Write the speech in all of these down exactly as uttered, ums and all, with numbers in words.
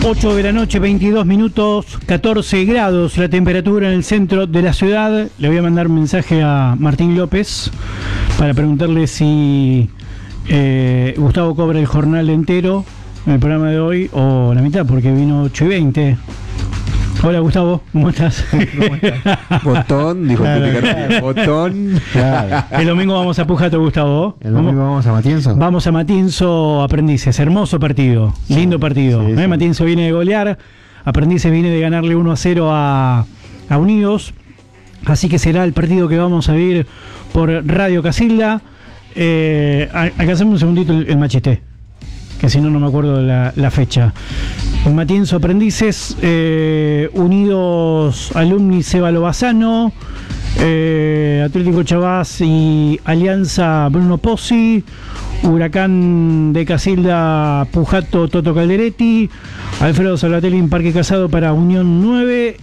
ocho de la noche, veintidós minutos, catorce grados la temperatura en el centro de la ciudad. Le voy a mandar un mensaje a Martín López para preguntarle si eh, Gustavo cobra el jornal entero en el programa de hoy o la mitad, porque vino ocho y veinte. Hola Gustavo, ¿cómo estás? ¿Cómo estás? Botón, dijo claro, claro. Botón. Claro. El domingo vamos a Pujato, Gustavo. El domingo vamos, vamos a Matienzo. Vamos a Matienzo Aprendices, hermoso partido, sí, lindo partido. Sí, ¿eh? Sí. Matienzo viene de golear, Aprendices viene de ganarle uno a cero a, a Unidos, así que será el partido que vamos a ver por Radio Casilda. Eh, acá hacemos un segundito el, el machete, que si no, no me acuerdo la, la fecha. Matienzo Aprendices, eh, Unidos Alumni Cébalo Bassano, eh, Atlético Chavás y Alianza Bruno Pozzi, Huracán de Casilda Pujato Toto Calderetti, Alfredo Salvatelli en Parque Casado para Unión nueve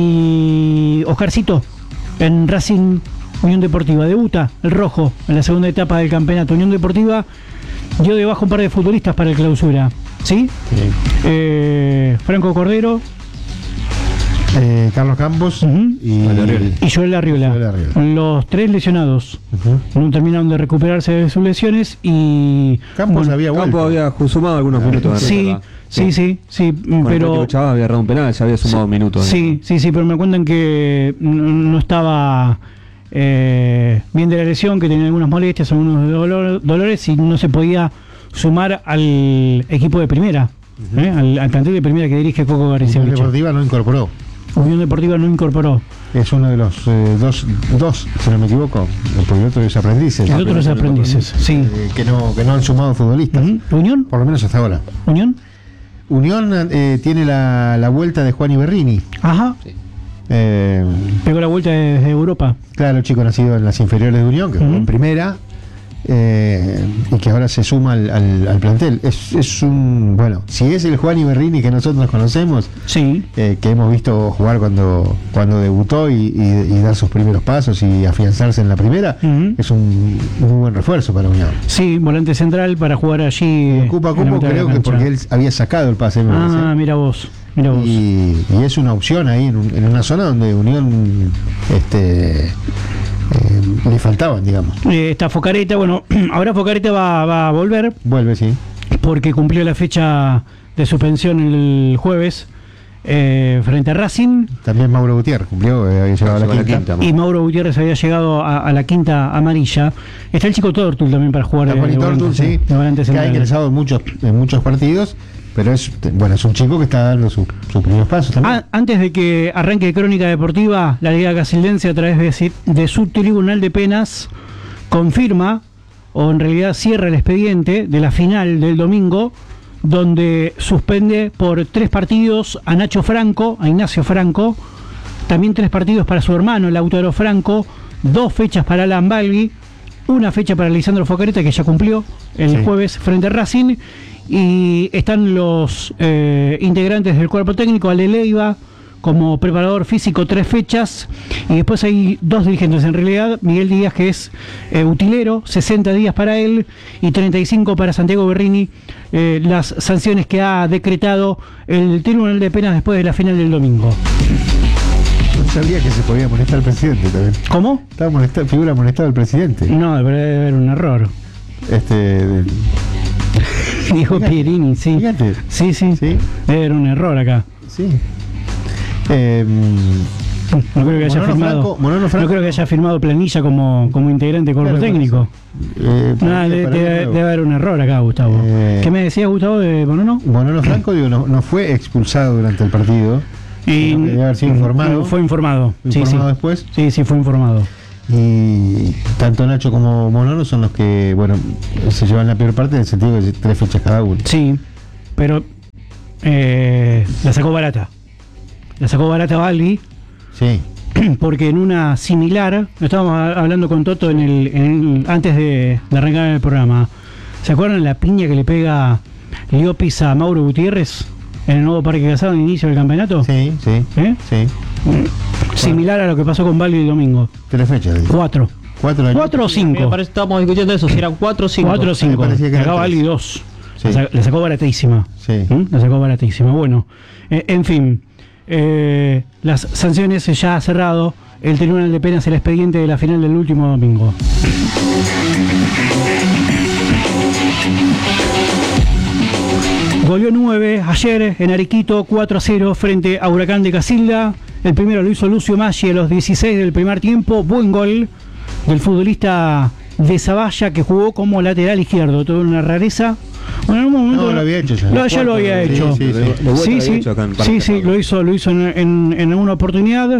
y Oscarcito en Racing Unión Deportiva. Debuta el rojo en la segunda etapa del campeonato. Unión Deportiva dio debajo un par de futbolistas para el clausura. ¿Sí? Sí. Eh, Franco Cordero, eh, Carlos Campos uh-huh. y, y Joel Arriola. Joel Arriola. Los tres lesionados. Uh-huh. No terminaron de recuperarse de sus lesiones y Campos bueno, había vuelto. Campos había sumado algunos minutos. Sí, sí, sí, sí, sí, pero Chávez había errado un penal, ya había sumado sí, minutos. Sí, sí, sí, pero me cuentan que no estaba eh, bien de la lesión, que tenía algunas molestias, algunos dolor, dolores y no se podía sumar al equipo de primera, uh-huh. ¿eh? al, al plantel de primera que dirige Coco García. Unión Deportiva no incorporó. Unión Deportiva no incorporó. Es uno de los eh, dos, dos, si no me equivoco, porque el otro es Aprendices. El otro es Aprendices, sí. Eh, que, no, que no han sumado futbolistas. Uh-huh. ¿Unión? Por lo menos hasta ahora. ¿Unión? Unión eh, tiene la, la vuelta de Juan Iberrini. Ajá. Sí. Eh, Pegó la vuelta desde Europa. Claro, el chico nacido en las inferiores de Unión, que uh-huh. jugó en primera. Eh, y que ahora se suma al, al, al plantel. Es, es un, bueno, si es el Juan Iberrini que nosotros conocemos, sí. eh, que hemos visto jugar cuando, cuando debutó y, y, y dar sus primeros pasos y afianzarse en la primera, uh-huh. es un muy buen refuerzo para Unión. Sí, volante central para jugar allí. Y ocupa cupo, creo que porque él había sacado el pase. Ah, mira vos. Mira vos. Y, y es una opción ahí en, un, en una zona donde Unión este Eh, le faltaban, digamos. Eh, está Focareta, bueno, ahora Focareta va, va a volver. Vuelve, sí. Porque cumplió la fecha de suspensión el jueves eh, frente a Racing. También Mauro Gutiérrez cumplió, eh, había llegado a la quinta. quinta. Y Mauro Gutiérrez había llegado a, a la quinta amarilla. Está el chico Tortul también para jugar. El de, Tortul, sí, que ha ingresado en muchos, en muchos partidos. Pero es, bueno, es un chico que está dando sus su primeros pasos también. Ah, antes de que arranque Crónica Deportiva, la Liga Casildense a través de, de su Tribunal de Penas confirma, o en realidad cierra el expediente de la final del domingo, donde suspende por tres partidos a Nacho Franco, a Ignacio Franco, también tres partidos para su hermano Lautaro Franco, dos fechas para Alan Balbi, una fecha para Lisandro Focareta, que ya cumplió el sí. jueves frente a Racing. Y están los eh, integrantes del cuerpo técnico, Ale Leiva como preparador físico, tres fechas, y después hay dos dirigentes, en realidad Miguel Díaz, que es eh, utilero, sesenta días para él y treinta y cinco para Santiago Berrini, eh, las sanciones que ha decretado el Tribunal de Penas después de la final del domingo. No sabía que se podía molestar al presidente también. ¿Cómo? Estaba molestado, figura molestado al presidente. No, debe haber un error. Este... De... Dijo Pierini, sí. Fíjate. Sí, sí. Sí. Era un error acá. Sí. Eh, no creo que haya Monono firmado. Franco, Franco. No creo que haya firmado planilla como, como integrante del cuerpo claro, técnico. Eh, no, debe, debe, debe haber un error acá, Gustavo. Eh, ¿Qué me decías, Gustavo, de Monono? Monono Franco, digo, no, no fue expulsado durante el partido. Y debe haber sido informado. Fue informado. ¿Fue informado sí, sí. después? Sí, sí, fue informado. Y tanto Nacho como Monono son los que, bueno, se llevan la peor parte en el sentido de tres fechas cada uno. Sí, pero eh, la sacó barata. La sacó barata Balbi. Sí. Porque en una similar, lo estábamos hablando con Toto en el, en el antes de, de arrancar el programa. ¿Se acuerdan la piña que le pega Liopis a Mauro Gutiérrez en el nuevo Parque Casado en el inicio del campeonato? Sí, sí. ¿Eh? Sí. Similar a lo que pasó con Balbi el domingo. Tres fechas. Digo. Cuatro. Cuatro, ¿Cuatro o cinco? Me parece que estábamos discutiendo eso, si eran cuatro o cinco. Cuatro o cinco. Me parecía que acá eran Balbi dos. Sí. La, sa- la sacó baratísima. Sí. ¿Mm? La sacó baratísima. Bueno, eh, en fin, eh, las sanciones ya ha cerrado el Tribunal de Penas el expediente de la final del último domingo. Goleó nueve ayer en Arequito, cuatro a cero frente a Huracán de Casilda. El primero lo hizo Lucio Maggi a los dieciséis del primer tiempo. Buen gol del futbolista de Zavalla, que jugó como lateral izquierdo. Tuvo una rareza. Bueno, en un momento No, lo había hecho ya. No, ya lo había Sí, hecho. sí, sí. De vuelta Sí, había sí, hecho acá en Parque sí, sí, Pablo. lo hizo, lo hizo en, en, en alguna oportunidad.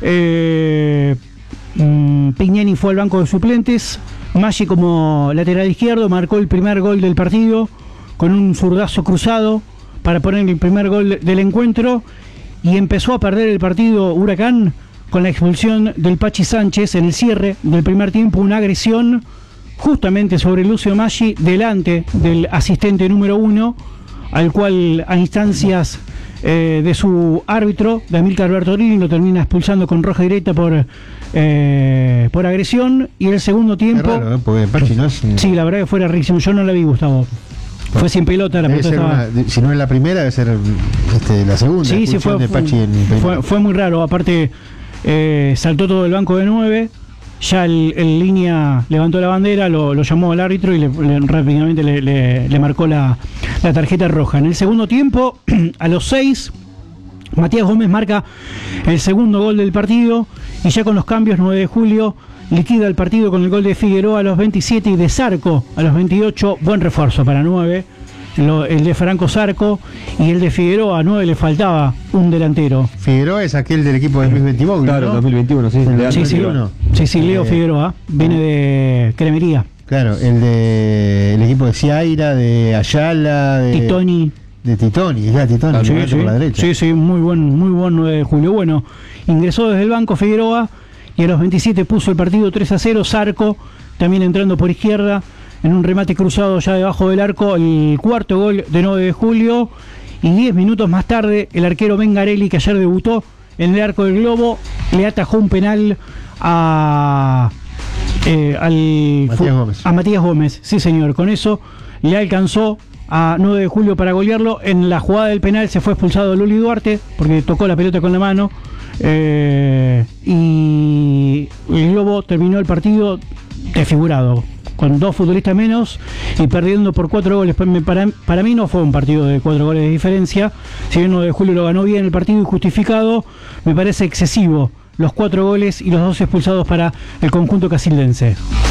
Eh, mm, Pignani fue al banco de suplentes. Maggi como lateral izquierdo marcó el primer gol del partido con un zurdazo cruzado para poner el primer gol del encuentro, y empezó a perder el partido Huracán con la expulsión del Pachi Sánchez en el cierre del primer tiempo, una agresión justamente sobre Lucio Maggi delante del asistente número uno, al cual a instancias eh, de su árbitro, de Amílcar Bertolini, lo termina expulsando con roja directa por, eh, por agresión. Y el segundo Es tiempo... raro, ¿eh? Porque Pachi no es. un- Sí, la verdad que fue rarísimo. Yo no la vi, Gustavo. Fue sin pelota, la debe pelota ser estaba... una- de- si no es la primera, debe ser este, la segunda. Sí, sí, expulsión fue, de Pachi en fue, primera. fue muy raro. Aparte, eh, saltó todo el banco de nueve. Ya el, el línea levantó la bandera, lo, lo llamó al árbitro y le, le- rápidamente le, le- le marcó la, la tarjeta roja. En el segundo tiempo, a los seis, Matías Gómez marca el segundo gol del partido, y ya con los cambios, nueve de julio liquida el partido con el gol de Figueroa a los veintisiete y de Zarco a los veintiocho. Buen refuerzo para nueve, lo- el de Franco Zarco, y el de Figueroa a nueve le faltaba un delantero. Figueroa es aquel del equipo de Luis Bentimoglu, Claro, ¿no? dos mil veintiuno, sí. El Leandro Sí, sí, Silva. sí, sí, Leo Eh, Figueroa, viene de Cremería. Claro, el de el equipo de Ciaira, de Ayala, de Titoni. de Titoni, ya Titoni, Ah, Sí, volante sí, por la derecha. sí, sí, muy buen, muy buen nueve de julio. Bueno, ingresó desde el banco Figueroa y a los veintisiete puso el partido tres a cero. Zarco también entrando por izquierda en un remate cruzado ya debajo del arco, el cuarto gol de nueve de julio. Y diez minutos más tarde, el arquero Mengarelli, que ayer debutó en el arco del Globo, le atajó un penal a, eh, al, Matías fu- Gómez. a Matías Gómez. Sí, señor, con eso le alcanzó a nueve de julio para golearlo. En la jugada del penal se fue expulsado Luli Duarte porque tocó la pelota con la mano, eh, y el Globo terminó el partido desfigurado, con dos futbolistas menos y perdiendo por cuatro goles. Para, para mí no fue un partido de cuatro goles de diferencia. Si bien nueve de julio lo ganó bien el partido y justificado, me parece excesivo los cuatro goles y los dos expulsados para el conjunto casildense.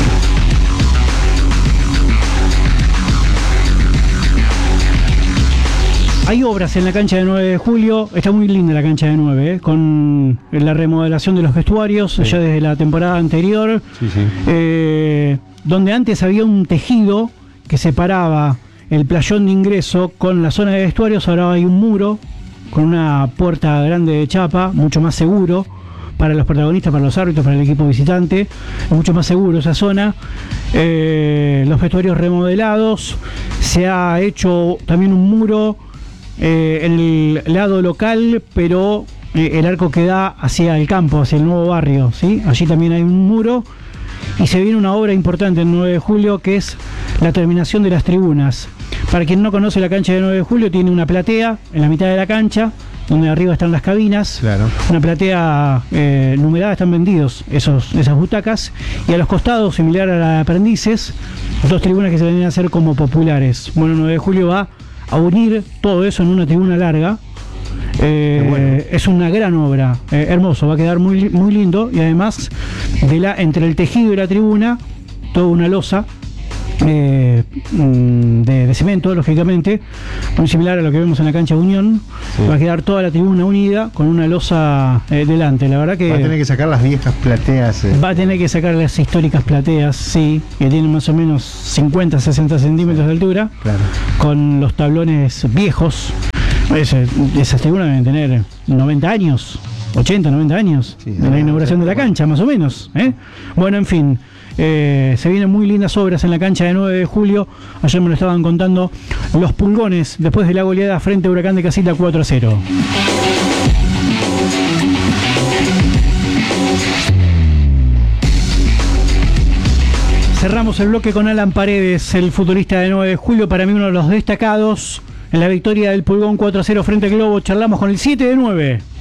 Hay obras en la cancha de nueve de julio, está muy linda la cancha de nueve, ¿eh? Con la remodelación de los vestuarios, Sí. ya desde la temporada anterior, Sí, sí. eh, donde antes había un tejido que separaba el playón de ingreso con la zona de vestuarios. Ahora hay un muro con una puerta grande de chapa, mucho más seguro para los protagonistas, para los árbitros, para el equipo visitante. Es mucho más seguro esa zona. Eh, los vestuarios remodelados, se ha hecho también un muro eh, en el lado local, pero eh, el arco que da hacia el campo, hacia el nuevo barrio, ¿sí? Allí también hay un muro. Y se viene una obra importante el nueve de julio, que es la terminación de las tribunas. Para quien no conoce la cancha de nueve de julio, tiene una platea en la mitad de la cancha, donde arriba están las cabinas. Claro. Una platea eh, numerada, están vendidos esos, esas butacas. Y a los costados, similar a la de Aprendices, dos tribunas que se vienen a hacer como populares. Bueno, nueve de julio va a unir todo eso en una tribuna larga. Eh, bueno. Es una gran obra, eh, hermoso, va a quedar muy, muy lindo. Y además, de la, entre el tejido y la tribuna, toda una losa eh, mm, de, de cemento, lógicamente, muy similar a lo que vemos en la cancha de Unión. Sí. Va a quedar toda la tribuna unida con una losa eh, delante. La verdad que Va a tener que sacar las viejas plateas. eh. va a tener que sacar las históricas plateas, sí, que tienen más o menos cincuenta, sesenta centímetros de altura, Claro. con los tablones viejos. Ese- esas tribunas deben tener noventa años, ochenta, noventa años, Sí, de la inauguración de la cancha, más o menos, ¿eh? Bueno, en fin, eh, se vienen muy lindas obras en la cancha de nueve de julio. Ayer me lo estaban contando los pulgones después de la goleada frente a Huracán de Casilda cuatro a cero. cerramos el bloque con Alan Paredes, el futbolista de nueve de julio, para mí uno de los destacados en la victoria del Pulgón cuatro a cero frente al Globo. Charlamos con el siete de nueve.